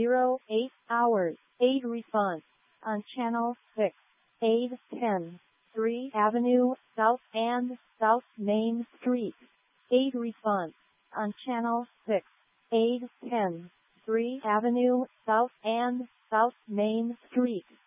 hours. Aid response on channel 6. Aid 10, 3 Avenue South and South Main Street. Aid response on channel 6. Aid 10, 3 Avenue South and South Main Street.